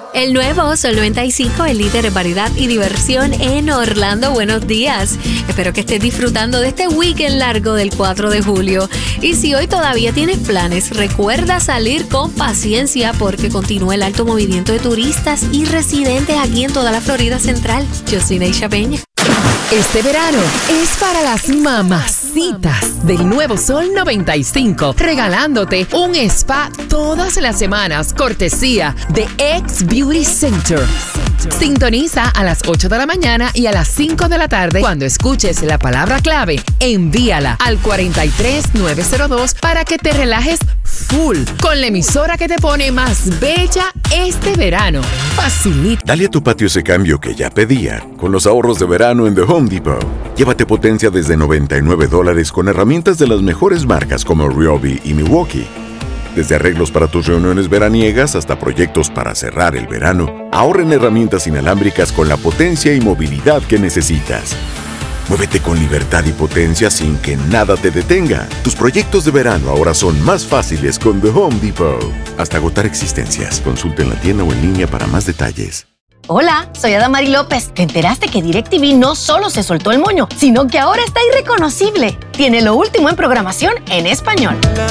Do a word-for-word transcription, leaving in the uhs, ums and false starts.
El nuevo Sol noventa y cinco, el líder en variedad y diversión en Orlando. Buenos días. Espero que estés disfrutando de este weekend largo del cuatro de julio. Y si hoy todavía tienes planes, recuerda salir con paciencia porque continúa el alto movimiento de turistas y residentes aquí en toda la Florida Central. Yo soy Neisha Peña. Este verano es para las mamacitas del nuevo Sol noventa y cinco, regalándote un spa todas las semanas, cortesía de X Beauty Center. Sintoniza a las ocho de la mañana y a las cinco de la tarde. Cuando escuches la palabra clave, envíala al cuatro tres nueve cero dos para que te relajes full con la emisora que te pone más bella este verano. Facilita. Dale a tu patio ese cambio que ya pedía con los ahorros de verano en The Home Depot. Llévate potencia desde noventa y nueve dólares con herramientas de las mejores marcas como Ryobi y Milwaukee. Desde arreglos para tus reuniones veraniegas hasta proyectos para cerrar el verano, ahorra en herramientas inalámbricas con la potencia y movilidad que necesitas. Muévete con libertad y potencia sin que nada te detenga. Tus proyectos de verano ahora son más fáciles con The Home Depot. Hasta agotar existencias. Consulta en la tienda o en línea para más detalles. Hola, soy Adamari López. ¿Te enteraste que DirecTV no solo se soltó el moño, sino que ahora está irreconocible? Tiene lo último en programación en español.